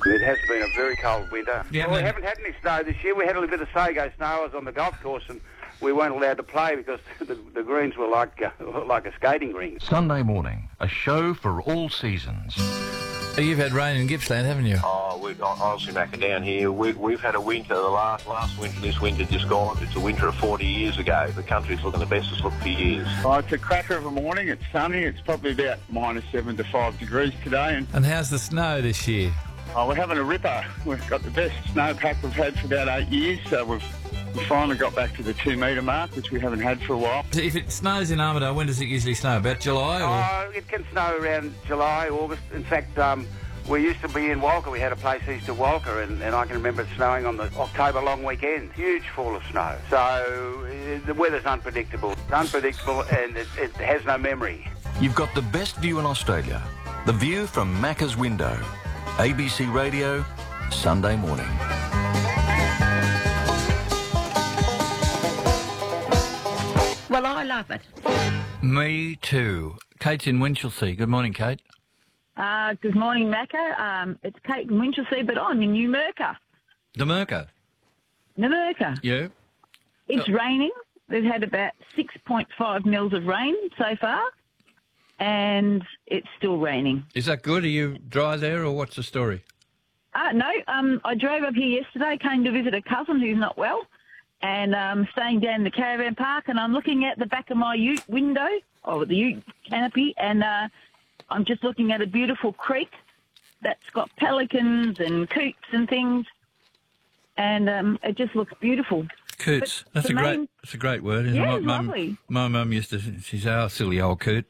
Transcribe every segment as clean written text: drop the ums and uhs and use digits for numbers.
It has been a very cold winter. Yeah, well, we haven't had any snow this year. We had a little bit of Sago snow. I was on the golf course and we weren't allowed to play because the greens were like a skating rink. Sunday morning, a show for all seasons. You've had rain in Gippsland, haven't you? Oh, honestly, Macca, down here, we've had a winter, the last winter, this winter just gone. It's a winter of 40 years ago. The country's looking the best it's looked for years. Oh, it's a cracker of a morning. It's sunny. It's probably about -7 to 5 degrees today. And how's the snow this year? Oh, we're having a ripper. We've got the best snowpack we've had for about 8 years, so we finally got back to the 2 metre mark, which we haven't had for a while. If it snows in Armidale, when does it usually snow? About July? Or? It can snow around July, August. In fact, we used to be in Walker. We had a place east of Walker, and I can remember it snowing on the October long weekend. Huge fall of snow. So the weather's unpredictable. It's unpredictable, and it has no memory. You've got the best view in Australia. The view from Macca's window. ABC Radio, Sunday morning. Well, I love it. Me too. Kate's in Winchelsea. Good morning, Kate. Good morning, Macca. It's Kate in Winchelsea, but I'm in Numurkah. Numurkah? Numurkah. Yeah. It's raining. We've had about 6.5 mils of rain so far, and it's still raining. Is that good? Are you dry there, or what's the story? No, I drove up here yesterday, came to visit a cousin who's not well, and staying down in the caravan park, and I'm looking at the back of my ute window, or the ute canopy, and I'm just looking at a beautiful creek that's got pelicans and coots and things, and it just looks beautiful. Coots. That's a great word, isn't it? Yeah, lovely. My mum used to, she's our silly old coot.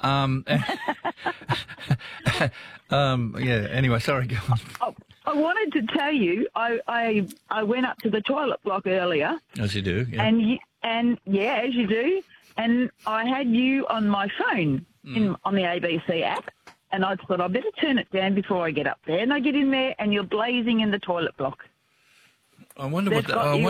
Yeah, anyway, sorry, go on. I wanted to tell you, I went up to the toilet block earlier. As you do, yeah. And yeah, as you do. And I had you on my phone on the ABC app, and I thought I'd better turn it down before I get up there. And I get in there, and you're blazing in the toilet block. I wonder They've what... got you